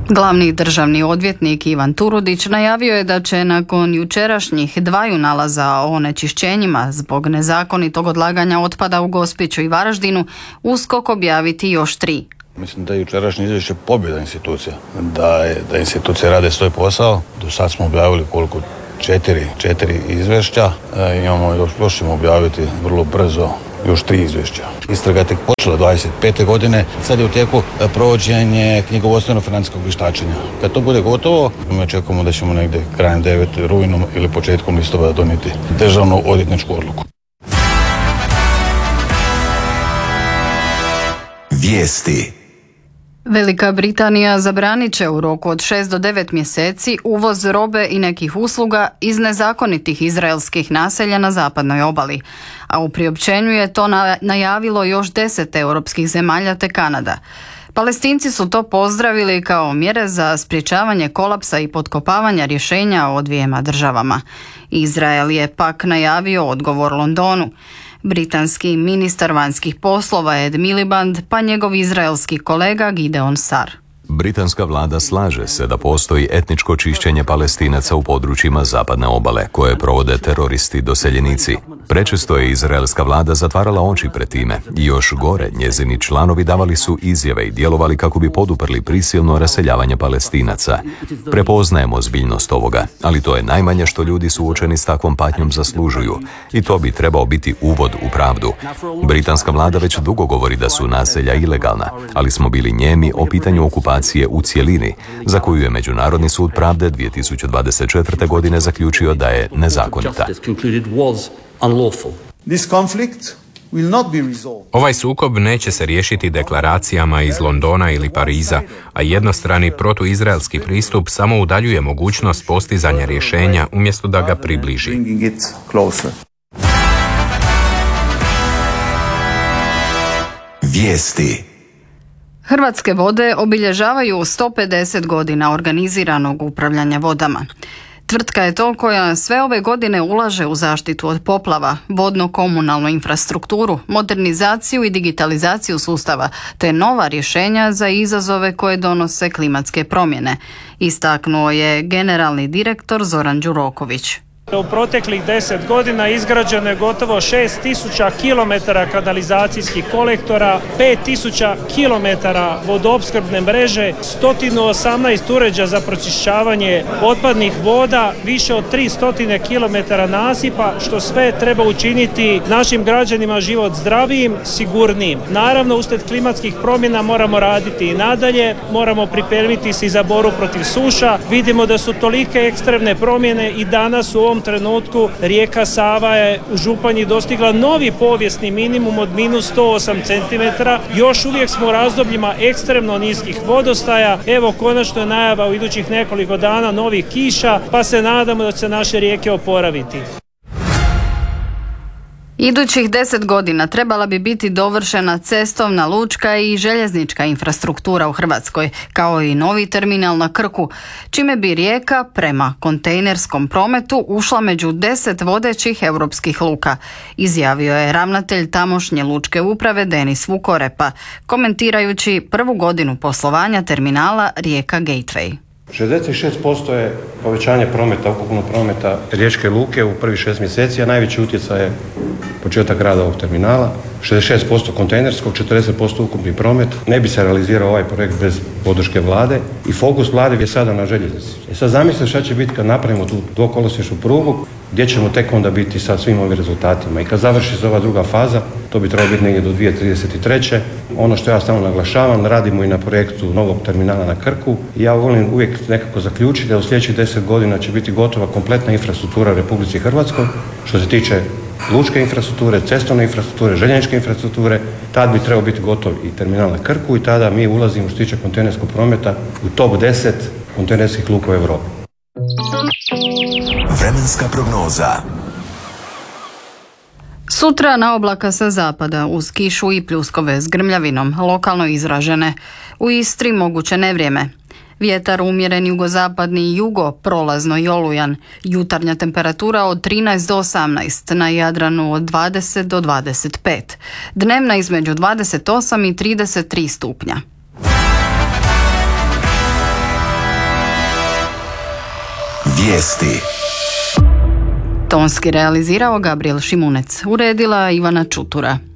Glavni državni odvjetnik Ivan Turudić najavio je da će nakon jučerašnjih 2 nalaza o onečišćenjima zbog nezakonitog odlaganja otpada u Gospiću i Varaždinu USKOK objaviti još 3. Mislim da je jučerašnje izvješće pobjeda institucija, da institucije rade svoj posao. Do sad smo objavili koliko? 4 izvješća, još ćemo objaviti vrlo brzo još 3 izvješća. Istraga je tek počela 25. godine, sad je u tijeku provođenje knjigovodstveno-financijskog vještačenja. Kad to bude gotovo, mi očekujemo da ćemo negdje krajem 9. rujnom ili početkom listopada donijeti državnu odvjetničku odluku. Vijesti. Velika Britanija zabranit će u roku od 6 do 9 mjeseci uvoz robe i nekih usluga iz nezakonitih izraelskih naselja na zapadnoj obali, a u priopćenju je to najavilo još 10 europskih zemalja te Kanada. Palestinci su to pozdravili kao mjere za sprječavanje kolapsa i potkopavanja rješenja o dvijema državama. Izrael je pak najavio odgovor Londonu. Britanski ministar vanjskih poslova Ed Miliband pa njegov izraelski kolega Gideon Sar. Britanska vlada slaže se da postoji etničko čišćenje Palestinaca u područjima zapadne obale koje provode teroristi doseljenici. Prečesto je izraelska vlada zatvarala oči pred time i još gore njezini članovi davali su izjave i djelovali kako bi poduprli prisilno raseljavanje Palestinaca. Prepoznajemo ozbiljnost ovoga, ali to je najmanje što ljudi suočeni s takvom patnjom zaslužuju i to bi trebao biti uvod u pravdu. Britanska vlada već dugo govori da su naselja ilegalna, ali smo bili njemi o pitanju okupacije u cjelini, za koju je Međunarodni sud pravde 2024. godine zaključio da je nezakonita. Ovaj sukob neće se riješiti deklaracijama iz Londona ili Pariza, a jednostrani protuizraelski pristup samo udaljuje mogućnost postizanja rješenja umjesto da ga približi. Vijesti. Hrvatske vode obilježavaju 150 godina organiziranog upravljanja vodama. Tvrtka je to koja sve ove godine ulaže u zaštitu od poplava, vodno-komunalnu infrastrukturu, modernizaciju i digitalizaciju sustava, te nova rješenja za izazove koje donose klimatske promjene, istaknuo je generalni direktor Zoran Đuroković. U proteklih 10 godina izgrađeno je gotovo 6000 km kanalizacijskih kolektora, 5000 km vodoopskrbne mreže, 118 uređaja za pročišćavanje otpadnih voda, više od 300 km nasipa, što sve treba učiniti našim građanima život zdravijim, sigurnijim. Naravno, uslijed klimatskih promjena moramo raditi i nadalje, moramo pripremiti se za borbu protiv suša. Vidimo da su tolike ekstremne promjene i danas u ovom trenutku rijeka Sava je u Županji dostigla novi povijesni minimum od minus 108 cm. Još uvijek smo u razdobljima ekstremno niskih vodostaja. Evo, konačno je najava u idućih nekoliko dana novih kiša, pa se nadamo da će naše rijeke oporaviti. Idućih 10 godina trebala bi biti dovršena cestovna, lučka i željeznička infrastruktura u Hrvatskoj, kao i novi terminal na Krku, čime bi Rijeka prema kontejnerskom prometu ušla među 10 vodećih europskih luka, izjavio je ravnatelj tamošnje lučke uprave Denis Vukorepa, komentirajući prvu godinu poslovanja terminala Rijeka Gateway. 66% je povećanje prometa, ukupnog prometa Riječke luke u prvih 6 mjeseci, a najveći utjecaj je početak rada ovog terminala. 66% kontejnerskog, 40% ukupni promet. Ne bi se realizirao ovaj projekt bez podrške vlade i fokus vlade je sada na željeznici. Sad zamislite šta će biti kad napravimo tu dvokolosječnu prugu, gdje ćemo tek onda biti sa svim ovim rezultatima. I kad završi se ova druga faza, to bi trebalo biti negdje do 2033. Ono što ja stalno naglašavam, radimo i na projektu novog terminala na Krku. I ja volim uvijek nekako zaključiti da u sljedećih 10 godina će biti gotova kompletna infrastruktura u Republici Hrvatskoj. Što se tiče lučke infrastrukture, cestovne infrastrukture, željezničke infrastrukture, tad bi trebao biti gotov i terminal na Krku i tada mi ulazimo što se tiče kontejnerskog prometa u top 10 kontejnerskih luka u Europi. Vremenska prognoza. Sutra na oblaka sa zapada uz kišu i pljuskove s grmljavinom, lokalno izražene. U Istri moguće nevrijeme. Vjetar umjeren jugozapadni i jugo, prolazno i olujan. Jutarnja temperatura od 13 do 18, na Jadranu od 20 do 25. Dnevna između 28 i 33 stupnja. Vijesti. Tonski realizirao Gabriel Šimunec, uredila Ivana Čutura.